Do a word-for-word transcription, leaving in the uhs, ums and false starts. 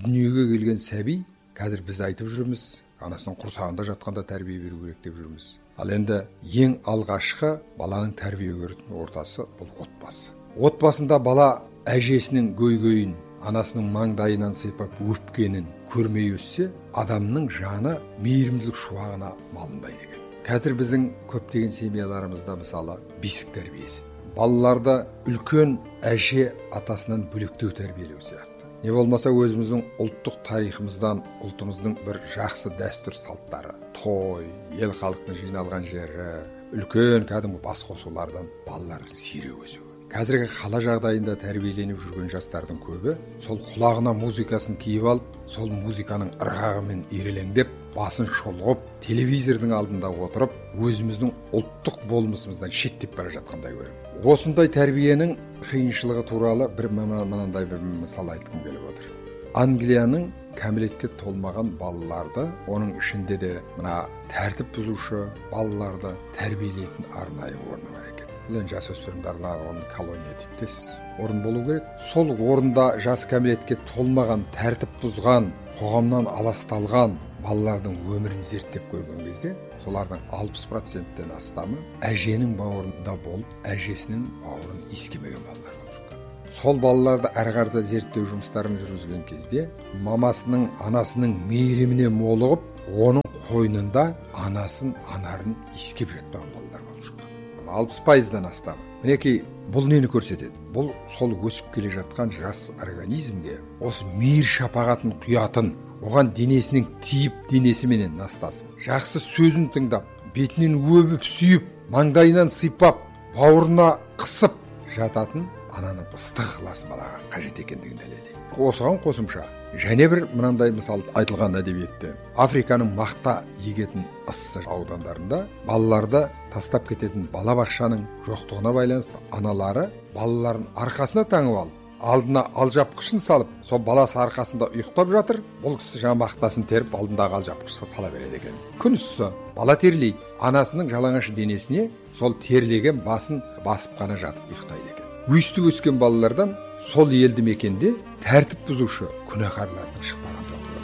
дүниеге келген сәби қазір біз айтып жүрміз, анасының құрсағында жатқанда тәрбие беру керек деп жүрміз. Ал енді ең алғашқы баланың тәрбие көретін ортасы бұл отбасы. Отбасында бала әжесінің гөй-гөйін, анасының маңдайынан сипап өпкенін көрмей өссе, адамның жаны мейірімділік шуағына малынбайды екен. Қазір біздің көптеген семьяларымызда мысалы бесік тәрбиесі. Балаларды үлкен әже атасынан бөлектеу тәрбиелеу сияқты. Не болмаса өзіміздің ұлттық тарихымыздан, ұлтымыздың бір жақсы дәстүр салттары, той, ел халықтың жиналған жері, үлкен кәдімгі бас қосулардан балалардың сирек өсуі. Қазіргі қала жағдайында тәрбиеленіп жүрген жастардың көбі сол құлағына музыкасын киіп алып, сол музыканың ырғағымен ирелеңдеп, басын шолғып, телевизордың алдында отырып, өзіміздің ұлттық болмысымыздан шеттеп бара жатқандай көремін. Осындай тәрбиенің қиыншылығы туралы бір мынандай бір мысал айтқым келіп отыр. Англияның кәмелетке толмаған балаларды, оның ішінде де мына тәртіп бұзушы балаларды тәрбиелейтін арнайы орны бар екен. Бұл енді жасөспірімдерге арналған колония типтес орын болу керек. Сол орында жас кәмелетке толмаған, тәртіп бұзған, қоғамнан аласталған балалардың өмірін зерттеп көрген кезде, солардың алпыс проценттен астамы әженің бауырында болып, әжесінің бауырын иіскемеген балалар болып. Сол балаларды әрі қарата зерттеу жұмыстарын жүргізген кезде, мамасының, анасының мейіріміне молығып, оның қойнында анасын, анарын иіскеп жатқан балалар болып шыққан. алпыс пайыздан астам. Мінекей, бұл нені көрсетеді? Бұл сол өсіп келе жатқан жас организмге осы мейір шапағатын құятын, оған денесінің тиіп денесіменен настасып, жақсы сөзін тыңдап, бетінен өбіп, сүйіп, маңдайынан сипап, бауырына қысып жататын ананың ыстық ықыласы балаға қажет екендігін дәлелдейді. Осыған қосымша, және бір мынандай мысал айтылған әдебиетте, Африканың мақта егетін ыссыз аудандарында балаларды тастап кететін балабақшаның жоқтығына байланысты аналары балаларын арқасына таңып алып, алдына алжапқышын салып, сол баласы арқасында ұйықтап жатыр, бұл кісі жаңа мақтасын теріп алдындағы алжапқышқа сала береді екен. Күн ыссы, бала терлейді, анасының жалаңаш денесіне сол терлеген басын басып қана жатып ұйықтайды екен. Өстіп өскен балалардан сол елді мекенде тәртіп бұзушы күнәһарлардың шықпады.